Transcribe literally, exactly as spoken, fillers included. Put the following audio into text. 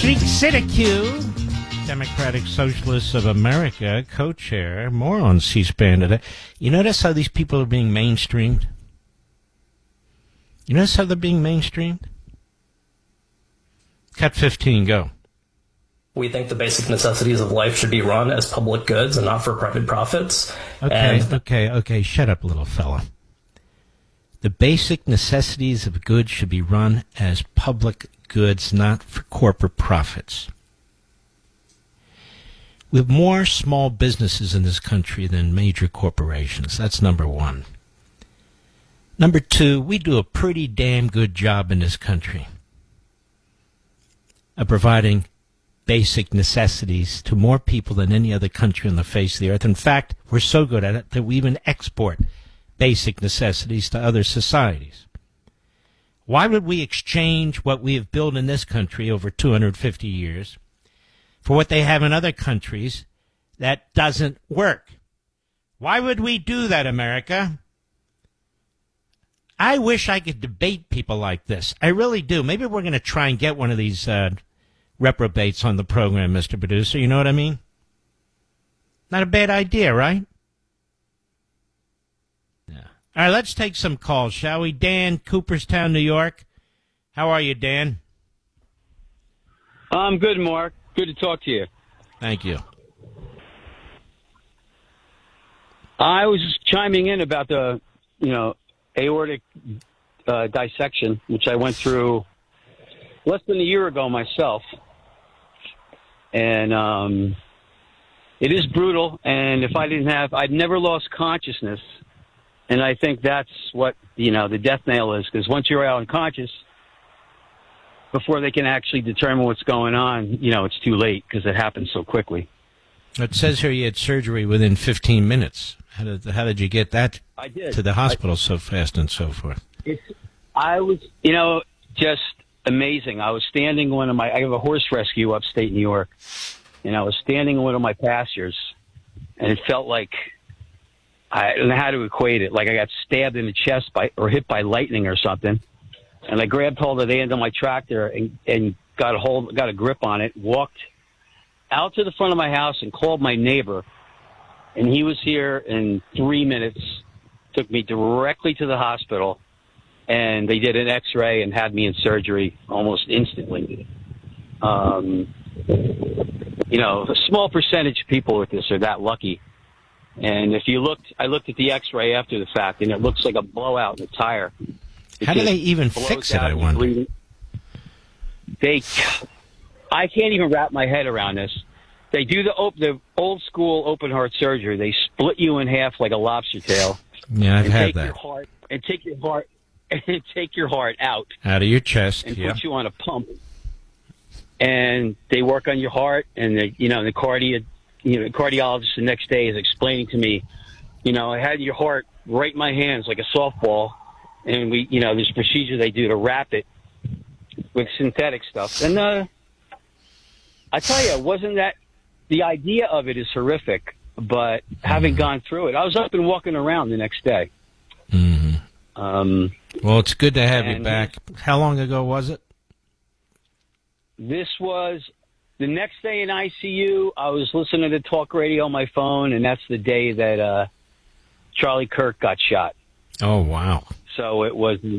Pete Sitakew, Democratic Socialists of America, co-chair. More on C-SPAN today. You notice how these people are being mainstreamed? You notice how they're being mainstreamed? Cut fifteen, go. We think the basic necessities of life should be run as public goods and not for private profits. Okay, and okay, okay. Shut up, little fella. The basic necessities of goods should be run as public goods, not for corporate profits. We have more small businesses in this country than major corporations. That's number one. Number two, we do a pretty damn good job in this country of providing basic necessities to more people than any other country on the face of the earth. In fact, we're so good at it that we even export basic necessities to other societies. Why would we exchange what we have built in this country over two hundred fifty years for what they have in other countries that doesn't work? Why would we do that, America? I wish I could debate people like this. I really do. Maybe we're going to try and get one of these uh, reprobates on the program, Mister Producer. You know what I mean? Not a bad idea, right? Yeah. All right, let's take some calls, shall we? Dan, Cooperstown, New York. How are you, Dan? I'm good, Mark. Good to talk to you. Thank you. I was just chiming in about the, you know, aortic uh, dissection, which I went through less than a year ago myself. And um, it is brutal. And if I didn't have, I'd never lost consciousness. And I think that's what, you know, the death knell is. Because once you're out unconscious, before they can actually determine what's going on, you know, it's too late because it happens so quickly. It says here you had surgery within fifteen minutes. How did, how did you get that I did. to the hospital I, so fast and so forth? It's, I was, you know, just amazing. I was standing one of my, I have a horse rescue upstate New York, and I was standing in one of my pastures, and it felt like, I don't know how to equate it, like I got stabbed in the chest by or hit by lightning or something. And I grabbed hold of the end of my tractor and, and got a hold, got a grip on it, walked out to the front of my house and called my neighbor. And he was here in three minutes, took me directly to the hospital, and they did an x-ray and had me in surgery almost instantly. Um, you know, a small percentage of people with this are that lucky. And if you looked, I looked at the x-ray after the fact, and it looks like a blowout in the tire. How do they even fix it, I wonder? They, I can't even wrap my head around this. They do the, op- the old school open heart surgery. They split you in half like a lobster tail. Yeah, I've and had take that. Your heart, and take your heart and take your heart out. Out of your chest, and yeah. put you on a pump. And they work on your heart, and they, you know, the cardio, you know, the cardiologist the next day is explaining to me, you know, I had your heart right in my hands like a softball. And we, you know, there's a procedure they do to wrap it with synthetic stuff. And uh, I tell you, wasn't that the idea of it is horrific, but having mm-hmm. gone through it, I was up and walking around the next day. Mm-hmm. Um, well, it's good to have you back. How long ago was it? This was the next day in I C U. I was listening to talk radio on my phone, and that's the day that uh, Charlie Kirk got shot. Oh, wow. So it was